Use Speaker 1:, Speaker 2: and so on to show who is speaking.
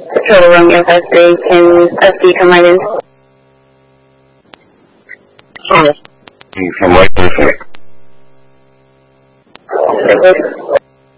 Speaker 1: Total Romeo 53, can SD come right in?
Speaker 2: Sorry. You come right in.